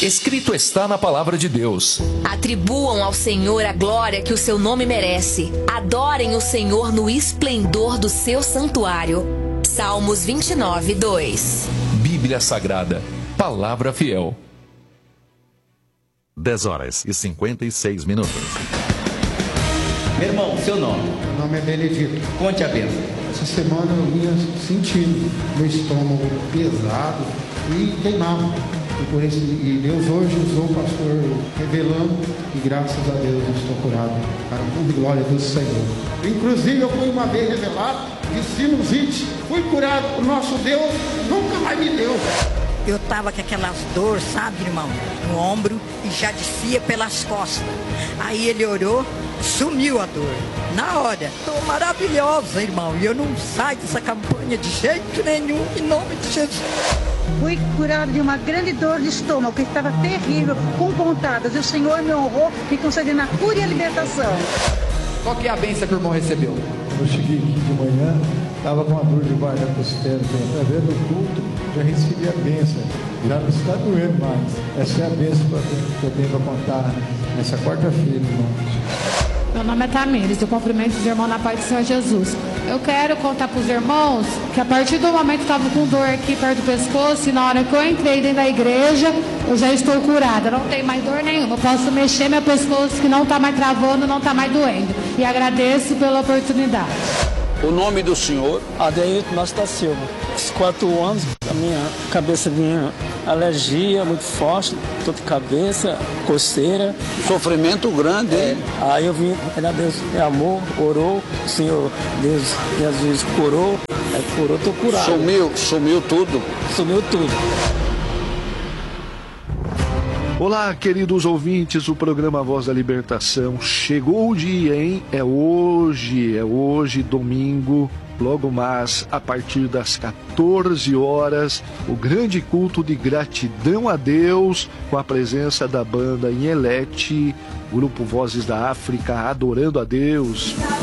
Escrito está na palavra de Deus. Atribuam ao Senhor a glória que o seu nome merece. Adorem o Senhor no esplendor do seu santuário. Salmos 29, 2. Bíblia Sagrada, palavra fiel. 10h56. Meu irmão, seu nome? Meu nome é Benedito. Conte a bênção. Essa semana eu vinha sentindo meu estômago pesado e queimava. E Deus hoje usou o pastor revelando e graças a Deus eu estou curado. Para a glória do Senhor. Inclusive eu fui uma vez revelado de sinusite. Fui curado. O nosso Deus nunca mais me deu. Eu tava com aquelas dores, sabe, irmão? No ombro e já descia pelas costas. Aí ele orou, sumiu a dor. Na hora, tô maravilhosa, irmão. E eu não saio dessa campanha de jeito nenhum, em nome de Jesus. Fui curado de uma grande dor de estômago, que estava terrível, com pontadas. E o Senhor me honrou, me concedendo a cura e a libertação. Qual que é a bênção que o irmão recebeu? Eu cheguei aqui de manhã, estava com uma dor debaixo da costela. Através do culto, já recebi a bênção. Já não está doendo mais. Essa é a bênção que eu tenho para contar nessa quarta-feira, irmão. Meu nome é Tamires, eu cumprimento os irmãos na paz do Senhor Jesus. Eu quero contar para os irmãos que a partir do momento que estava com dor aqui perto do pescoço, e na hora que eu entrei dentro da igreja, eu já estou curada. Não tem mais dor nenhuma. Eu posso mexer meu pescoço que não está mais travando, não está mais doendo. E agradeço pela oportunidade. O nome do senhor? Adeilton Nosta Silva. Há 4 anos, a minha cabeça vinha alergia muito forte, dor de cabeça, coceira. Sofrimento grande, hein? Aí eu vim, Deus me amou, orou, o Senhor, Deus, Jesus curou, aí curou, tô curado. Sumiu tudo? Sumiu tudo. Olá, queridos ouvintes, o programa Voz da Libertação. Chegou o dia, hein? É hoje, domingo, logo mais, a partir das 14 horas, o grande culto de gratidão a Deus, com a presença da banda Inhelete, grupo Vozes da África, adorando a Deus.